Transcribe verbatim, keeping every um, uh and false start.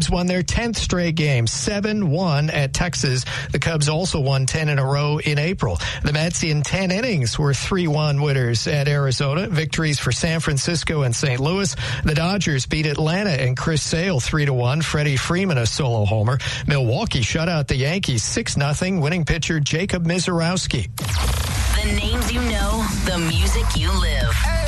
Cubs won their tenth straight game, seven one at Texas. The Cubs also won ten in a row in April. The Mets in ten innings were three one winners at Arizona. Victories for San Francisco and Saint Louis. The Dodgers beat Atlanta and Chris Sale three to one. Freddie Freeman a solo homer. Milwaukee shut out the Yankees six nothing. Winning pitcher Jacob Mizorowski. The names you know, the music you live.